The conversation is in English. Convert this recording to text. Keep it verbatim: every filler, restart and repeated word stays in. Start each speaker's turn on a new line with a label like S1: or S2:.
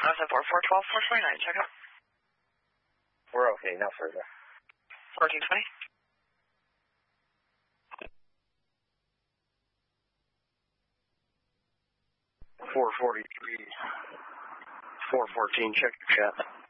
S1: Austin four four twelve four forty-nine, check out.
S2: We're okay, no further.
S1: fourteen twenty.
S2: four forty-three, four fourteen, check your chat.